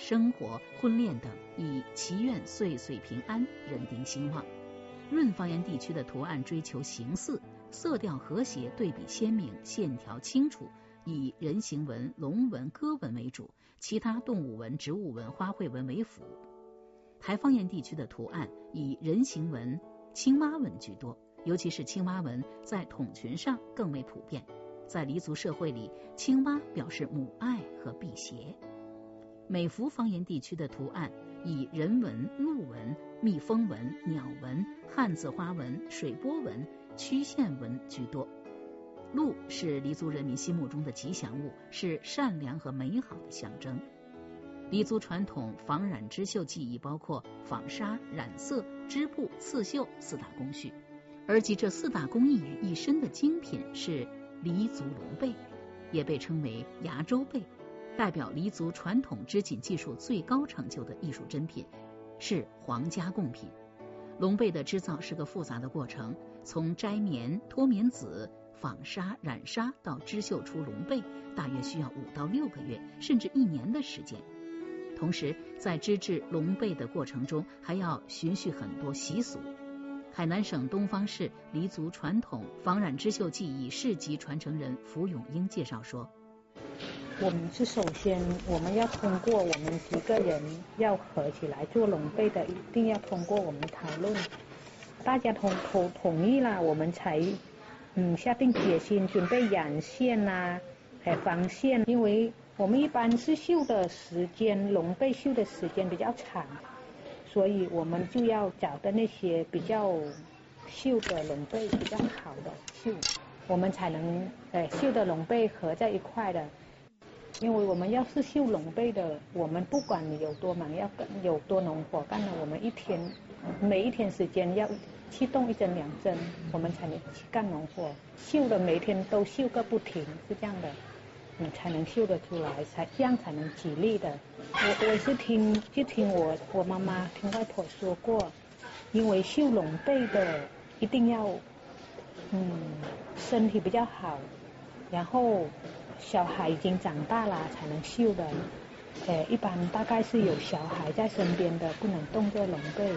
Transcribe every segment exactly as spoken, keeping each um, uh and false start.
生活、婚恋等，以祈愿岁岁平安、人丁兴旺。润方言地区的图案追求形似，色调和谐，对比鲜明，线条清楚，以人形纹、龙纹、鸽纹为主，其他动物纹、植物纹、花卉纹为辅。台方言地区的图案以人形纹、青蛙纹居多，尤其是青蛙纹在筒裙上更为普遍。在黎族社会里，青蛙表示母爱和辟邪。美孚方言地区的图案以人纹、鹿纹、蜜蜂纹、鸟纹、汉字花纹、水波纹、曲线纹居多。鹿是黎族人民心目中的吉祥物，是善良和美好的象征。黎族传统纺染织绣技艺包括纺纱、染色、织布、刺绣四大工序，而集这四大工艺于一身的精品是黎族龙被，也被称为崖州被，代表黎族传统织锦技术最高成就的艺术珍品，是皇家贡品。龙被的织造是个复杂的过程，从摘棉、脱棉籽、纺纱、染纱到织绣出龙被，大约需要五到六个月，甚至一年的时间。同时，在织制龙被的过程中，还要循序很多习俗。海南省东方市黎族传统纺染织绣技艺市级传承人符永英介绍说， 我们是首先我们要通过我们几个人要合起来做龙被的，一定要通过我们讨论，大家同同同意了，我们才嗯下定决心准备染线啊，还纺线，因为我们一般是绣的时间，龙被绣的时间比较长，所以我们就要找的那些比较绣的龙被比较好的绣，我们才能呃绣的龙被合在一块的。因为我们要是绣龙被的，我们不管你有多忙，要干有多农活干了，我们一天每一天时间要去动一针两针，我们才能去干农活。绣的每天都绣个不停，是这样的，你才能绣得出来，才这样才能吉利的。我我是听就听我我妈妈听外婆说过，因为绣龙被的一定要嗯身体比较好，然后小孩已经长大了才能绣的，呃，一般大概是有小孩在身边的不能动这龙被。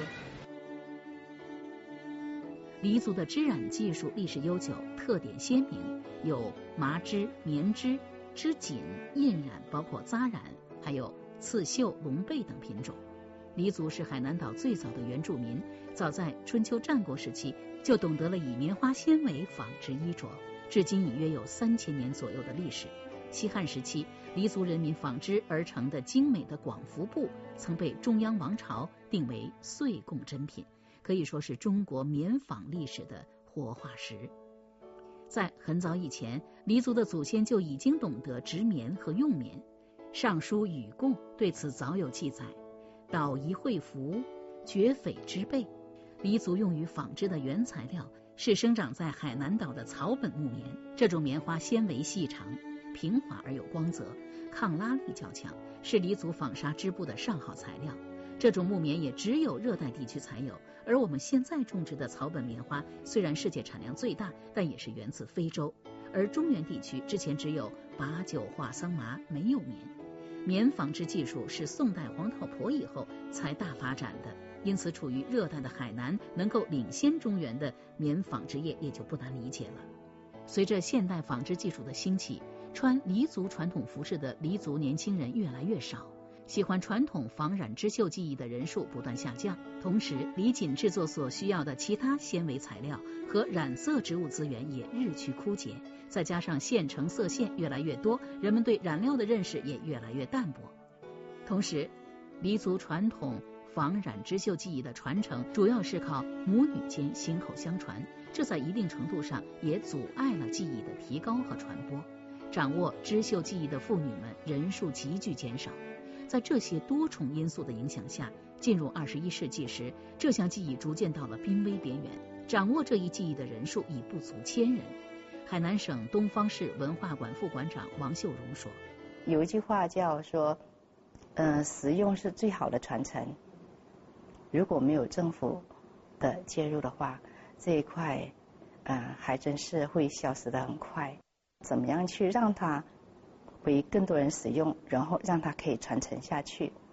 黎族的织染技术历史悠久，特点鲜明，有麻织、棉织、织锦、印染，包括扎染，还有刺绣、龙被等品种。黎族是海南岛最早的原住民，早在春秋战国时期就懂得了以棉花纤维纺织衣着，至今已约有三千年左右的历史。西汉时期，黎族人民纺织而成的精美的广服布，曾被中央王朝定为岁贡珍品，可以说是中国棉纺历史的活化石。在很早以前，黎族的祖先就已经懂得织棉和用棉，《尚书禹贡》对此早有记载：捣夷会服，绝匪织被。黎族用于纺织的原材料是生长在海南岛的草本木棉，这种棉花纤维细长，平滑而有光泽，抗拉力较强，是黎族纺纱织布的上好材料。这种木棉也只有热带地区才有，而我们现在种植的草本棉花虽然世界产量最大，但也是源自非洲，而中原地区之前只有把酒、化桑麻，没有棉。棉纺织技术是宋代黄道婆以后才大发展的，因此处于热带的海南能够领先中原的棉纺织业也就不难理解了。随着现代纺织技术的兴起，穿黎族传统服饰的黎族年轻人越来越少，喜欢传统纺染织绣技艺的人数不断下降，同时黎锦制作所需要的其他纤维材料和染色植物资源也日趋枯竭，再加上现成色线越来越多，人们对染料的认识也越来越淡薄。同时，黎族传统纺染织绣技艺的传承主要是靠母女间心口相传，这在一定程度上也阻碍了技艺的提高和传播。掌握织绣技艺的妇女们人数急剧减少，在这些多重因素的影响下，进入二十一世纪时，这项技艺逐渐到了濒危边缘，掌握这一技艺的人数已不足千人。海南省东方市文化馆副馆长王秀荣说， 有一句话叫说呃，实用是最好的传承，如果没有政府的介入的话，这一块呃还真是会消失得很快。怎么样去让它为更多人使用，然后让它可以传承下去。